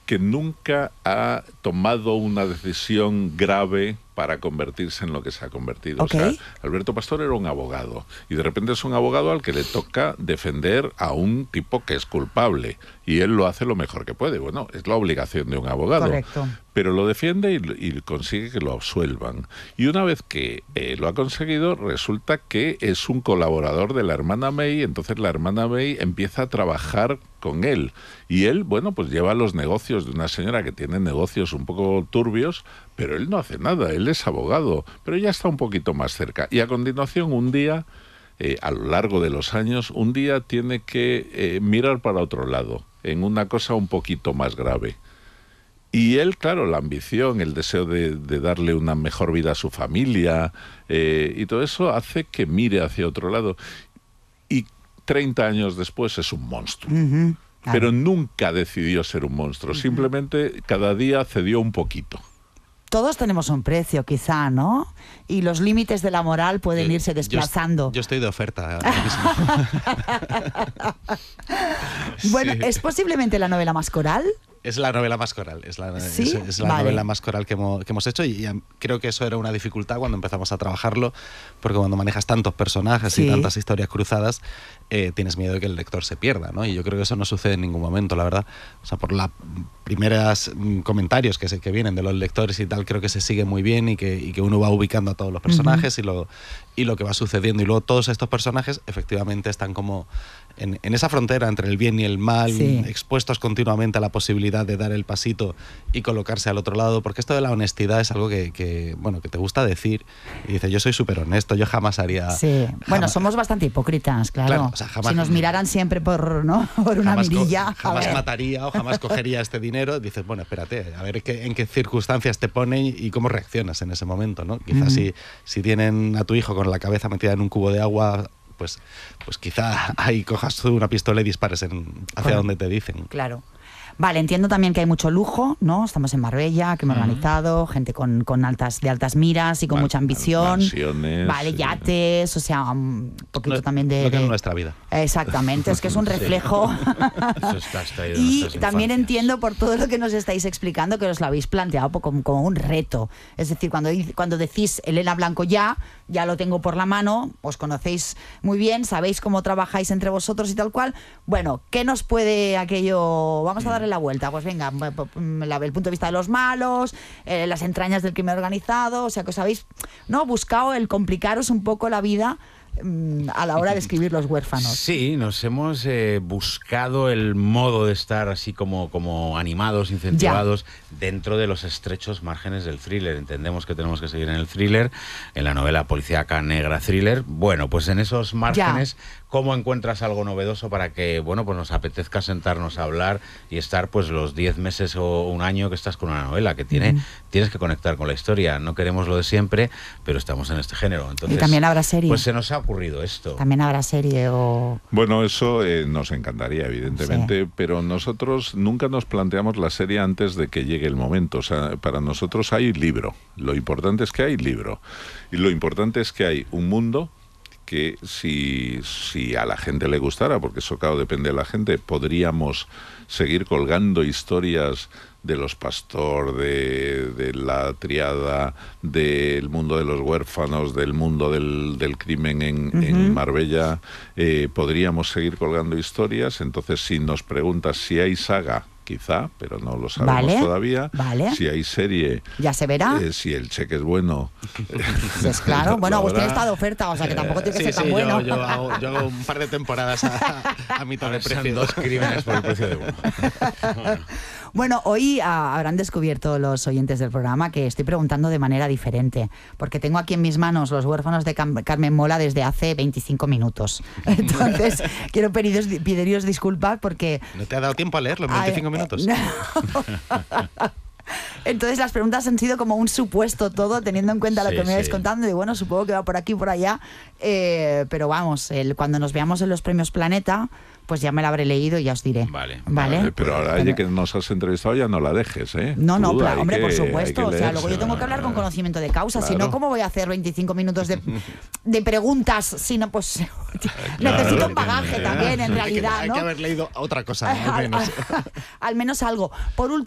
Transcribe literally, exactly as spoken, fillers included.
que nunca ha tomado una decisión grave para convertirse en lo que se ha convertido. Okay. O sea, Alberto Pastor era un abogado y de repente es un abogado al que le toca defender a un tipo que es culpable y él lo hace lo mejor que puede. Bueno, es la obligación de un abogado. Correcto. Pero lo defiende y, y consigue que lo absuelvan. Y una vez que eh, lo ha conseguido, resulta que es un colaborador de la hermana May, entonces la hermana May empieza a trabajar con él. Y él, bueno, pues lleva los negocios de una señora que tiene negocios un poco turbios, pero él no hace nada, él es abogado, pero ya está un poquito más cerca. Y a continuación, un día, eh, a lo largo de los años, un día tiene que eh, mirar para otro lado, en una cosa un poquito más grave. Y él, claro, la ambición, el deseo de, de darle una mejor vida a su familia, eh, y todo eso hace que mire hacia otro lado. Y treinta años después es un monstruo. Uh-huh. Claro. Pero nunca decidió ser un monstruo, uh-huh. Simplemente cada día cedió un poquito. Todos tenemos un precio, quizá, ¿no? Y los límites de la moral pueden yo, irse desplazando. Yo, yo estoy de oferta ahora mismo. Bueno, Sí. ¿es posiblemente la novela más coral? Es la novela más coral, es la, ¿Sí? es, es la Vale. novela más coral que hemos, que hemos hecho y, y creo que eso era una dificultad cuando empezamos a trabajarlo, porque cuando manejas tantos personajes Sí. y tantas historias cruzadas, eh, tienes miedo de que el lector se pierda, ¿no? Y yo creo que eso no sucede en ningún momento, la verdad. O sea, por los primeros mm, comentarios que, se, que vienen de los lectores y tal, creo que se sigue muy bien y que, y que uno va ubicando a todos los personajes uh-huh. y, lo, y lo que va sucediendo. Y luego todos estos personajes efectivamente están como en, en esa frontera entre el bien y el mal, sí. expuestos continuamente a la posibilidad de dar el pasito y colocarse al otro lado, porque esto de la honestidad es algo que, que bueno, que te gusta decir y dice, yo soy súper honesto, yo jamás haría... Sí, jamás, bueno, somos bastante hipócritas, claro. claro o sea, jamás, si nos miraran siempre por, ¿no? por una jamás mirilla... Co- jamás mataría o jamás cogería este dinero, dices, bueno, espérate, a ver qué, en qué circunstancias te pone y, y cómo reaccionas en ese momento, ¿no? Quizás uh-huh. si, si tienen a tu hijo con la cabeza metida en un cubo de agua, pues, pues quizá ahí cojas tú una pistola y dispares en, hacia claro. donde te dicen. Claro. Vale, entiendo también que hay mucho lujo, ¿no? Estamos en Marbella, que hemos uh-huh. organizado, gente con, con altas, de altas miras y con Man, mucha ambición. Mansiones. Vale, yates, o sea, un poquito no, también de... Lo que de... es nuestra vida. Exactamente, es que es un reflejo. Eso está extraído de Y nuestras también infancias. entiendo por todo lo que nos estáis explicando que os lo habéis planteado como, como un reto. Es decir, cuando, cuando decís Elena Blanco ya, ya lo tengo por la mano, os conocéis muy bien, sabéis cómo trabajáis entre vosotros y tal cual. Bueno, ¿qué nos puede aquello? Vamos a darle la vuelta. Pues venga, el punto de vista de los malos, eh, las entrañas del crimen organizado, o sea que os habéis, ¿no?, buscado el complicaros un poco la vida mmm, a la hora de escribir Los huérfanos. Sí, nos hemos eh, buscado el modo de estar así como, como animados, incentivados ya. dentro de los estrechos márgenes del thriller. Entendemos que tenemos que seguir en el thriller, en la novela policíaca negra thriller. Bueno, pues en esos márgenes... Ya. ¿Cómo encuentras algo novedoso para que, bueno, pues nos apetezca sentarnos a hablar y estar pues los diez meses o un año que estás con una novela que tiene, mm. tienes que conectar con la historia? No queremos lo de siempre, pero estamos en este género. Entonces, y también habrá serie. Pues se nos ha ocurrido esto. También habrá serie o... Bueno, eso eh, nos encantaría, evidentemente, sí. pero nosotros nunca nos planteamos la serie antes de que llegue el momento. O sea, para nosotros hay libro. Lo importante es que hay libro. Y lo importante es que hay un mundo que si, si a la gente le gustara, porque eso claro depende de la gente, podríamos seguir colgando historias de los Pastor, de, de la Triada, del mundo de los huérfanos, del mundo del, del crimen en, uh-huh. en Marbella, eh, podríamos seguir colgando historias. Entonces, si nos preguntas si hay saga, quizá, pero no lo sabemos vale, todavía. Vale. Si hay serie, ya se verá. Eh, si el cheque es bueno. Pues claro. Bueno, Agustín está de oferta, o sea que tampoco tiene que sí, ser tan sí, bueno. Yo, yo, hago, yo hago un par de temporadas a, a mitad de precio. Dos crímenes por el precio de uno. Bueno, hoy ah, habrán descubierto los oyentes del programa que estoy preguntando de manera diferente, porque tengo aquí en mis manos Los huérfanos de Cam- Carmen Mola desde hace veinticinco minutos. Entonces, quiero pediros, pediros disculpas porque... ¿No te ha dado tiempo a leerlo en veinticinco Ay, minutos? No. Entonces las preguntas han sido como un supuesto todo, teniendo en cuenta lo sí, que me vais sí. contando, y bueno, supongo que va por aquí y por allá, eh, pero vamos, el, cuando nos veamos en los premios Planeta, pues ya me la habré leído y ya os diré. Vale. ¿Vale? Vale, pero ahora oye, que nos has entrevistado ya no la dejes, ¿eh? No, no, Tú, claro, hombre, que, por supuesto. O sea, luego yo tengo ¿no? que hablar con conocimiento de causa. Claro. Si no, ¿cómo voy a hacer veinticinco minutos de, de preguntas? Si no, pues Claro, necesito un bagaje también, en realidad, Hay que, ¿no? hay que haber leído otra cosa, al menos. al, al, al menos algo. Por último,